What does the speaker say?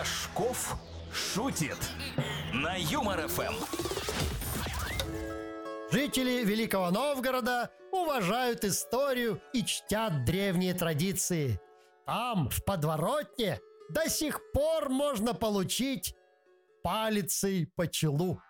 Рожков шутит на Юмор ФМ. Жители Великого Новгорода уважают историю и чтят древние традиции. Там, в подворотне, до сих пор можно получить палицей по челу.